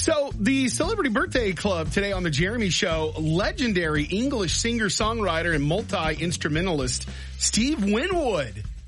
So the Celebrity Birthday Club today on the Jeremy Show, legendary English singer-songwriter and multi-instrumentalist Steve Winwood